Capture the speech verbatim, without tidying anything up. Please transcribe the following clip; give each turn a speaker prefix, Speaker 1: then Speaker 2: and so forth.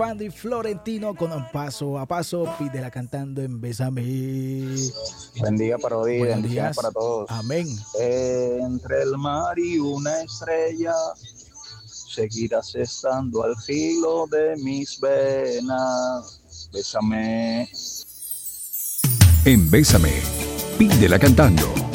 Speaker 1: Pando y Florentino con un paso a paso. Pídela cantando en Bésame.
Speaker 2: Buen día para hoy,
Speaker 1: Buenos
Speaker 2: bendiciones
Speaker 1: días.
Speaker 2: para todos.
Speaker 1: Amén.
Speaker 2: Entre el mar y una estrella, seguirás estando al filo de mis venas. Bésame.
Speaker 3: En Bésame, pídela cantando.